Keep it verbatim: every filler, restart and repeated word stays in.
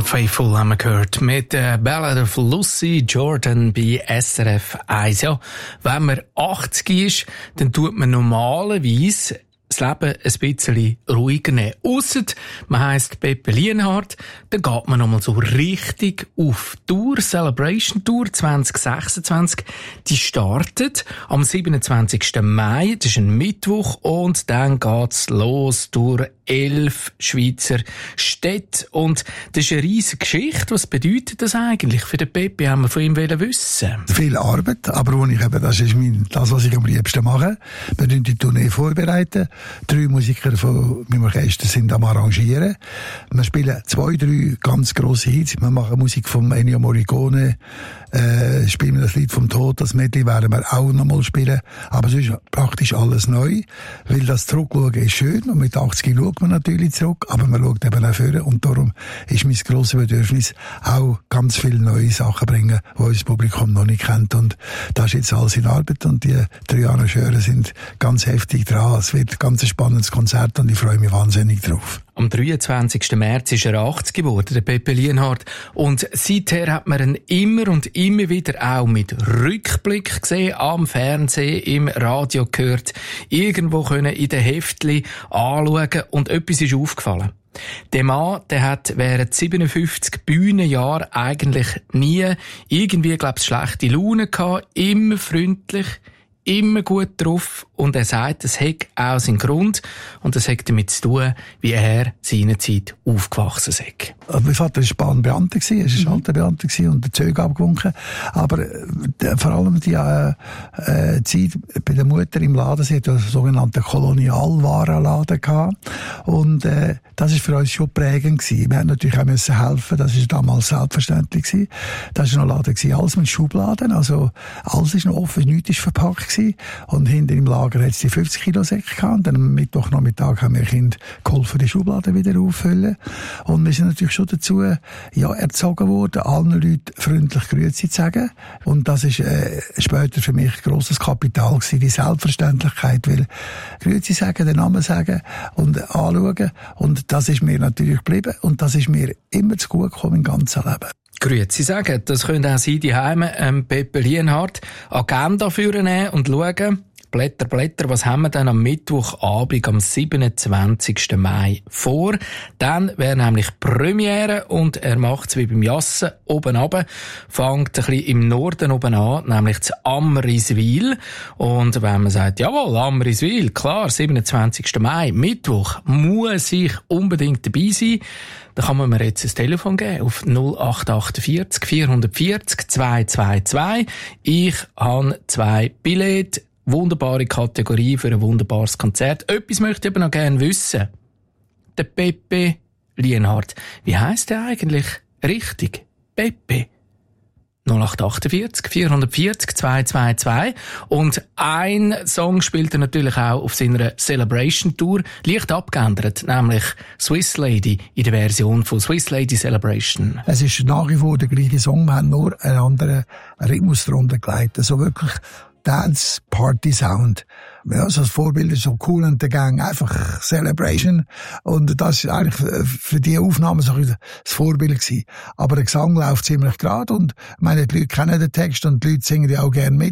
Unfaithful haben wir gehört mit der Ballad of Lucy Jordan bei S R F eins. Ja, wenn man achtzig ist, dann tut man normalerweise das Leben ein bisschen ruhiger nehmen. Ausser man heisst Peppe Lienhard, dann geht man nochmal so richtig auf Tour, Celebration Tour zwanzig sechsundzwanzig. Die startet am siebenundzwanzigsten Mai, das ist ein Mittwoch, und dann geht's los durch elf Schweizer Städte. Und das ist eine riesige Geschichte. Was bedeutet das eigentlich für den Peppe? Haben wir von ihm wissen. Viel Arbeit, aber wo ich eben, das ist mein, das, was ich am liebsten mache. Wir tun die Tournee vorbereiten. Drei Musiker von meinem Orchester sind am Arrangieren. Wir spielen zwei, drei ganz grosse Hits. Wir machen Musik von Ennio Morricone, äh, spielen wir das Lied vom Tod, das Medley werden wir auch noch mal spielen. Aber es ist praktisch alles neu, weil das Zurückschauen ist schön, und mit achtzig schaut man natürlich zurück, aber man schaut eben auch vor, und darum ist mein grosses Bedürfnis, auch ganz viele neue Sachen bringen, die unser Publikum noch nicht kennt, und das ist jetzt alles in Arbeit, und die drei Arrangeure sind ganz heftig dran. Es wird ein ganz spannendes Konzert, und ich freue mich wahnsinnig drauf. Am dreiundzwanzigsten März ist er achtzig geworden, der Peppe Lienhard. Und seither hat man ihn immer und immer wieder auch mit Rückblick gesehen, am Fernsehen, im Radio gehört, irgendwo können in den Heftli anschauen, und etwas ist aufgefallen. Der Mann, der hat während siebenundfünfzig Bühnenjahren eigentlich nie irgendwie, glaub's, schlechte Laune gehabt, immer freundlich, immer gut drauf, und er sagt, es hat auch seinen Grund, und das hat damit zu tun, wie er seinerzeit aufgewachsen ist. Mein Vater war Bahnbeamter, er war Schalterbeamter und der Züge abgewunken. Aber äh, vor allem die äh, äh, Zeit bei der Mutter im Laden, sie hatte einen sogenannten Kolonialwarenladen gehabt. Und äh, das war für uns schon prägend gewesen. Wir mussten natürlich auch müssen helfen, das war damals selbstverständlich gewesen. Das war noch ein Laden gewesen, alles mit Schubladen, also alles ist noch offen, nichts ist verpackt gewesen. Und hinter im Lager hat es die fünfzig Kilo Säcke gehabt. Und dann am Mittwochnachmittag haben wir Kinder geholfen, die Schubladen wieder auffüllen. Und wir sind natürlich schon dazu ja, erzogen worden, allen Leuten freundlich Grüezi zu sagen. Und das ist äh, später für mich ein grosses Kapital gewesen, die Selbstverständlichkeit. Weil Grüezi sagen, den Namen sagen und anschauen. Und das ist mir natürlich geblieben. Und das ist mir immer zu gut gekommen im ganzen Leben. Grüezi sagen, das können auch Sie die Heime ähm, Peppe Lienhard Agenda führen und schauen. Blätter, Blätter, was haben wir denn am Mittwochabend, am siebenundzwanzigsten Mai vor? Dann wäre nämlich Premiere, und er macht's wie beim Jassen oben runter, fängt ein bisschen im Norden oben an, nämlich zu Amriswil. Und wenn man sagt, jawohl, Amriswil, klar, siebenundzwanzigsten Mai, Mittwoch, muss ich unbedingt dabei sein, dann kann man mir jetzt ein Telefon geben auf null acht achtundvierzig vierhundertvierzig zweihundertzweiundzwanzig. Ich habe zwei Billette, wunderbare Kategorie für ein wunderbares Konzert. Etwas möchte ich aber noch gerne wissen. Der Peppe Lienhard. Wie heisst der eigentlich richtig? Peppe. null acht achtundvierzig vierhundertvierzig zweihundertzweiundzwanzig. Und ein Song spielt er natürlich auch auf seiner Celebration Tour, leicht abgeändert, nämlich Swiss Lady in der Version von Swiss Lady Celebration. Es ist nach wie vor der gleiche Song, wir haben nur einen anderen Rhythmus darunter gelegt. Also wirklich Dance Party Sound. Ja, so das Vorbild ist so Cool and the Gang, einfach Celebration. Und das ist eigentlich für die Aufnahme so das Vorbild gewesen. Aber der Gesang läuft ziemlich gerade, und meine, die Leute kennen den Text, und die Leute singen ja auch gerne mit.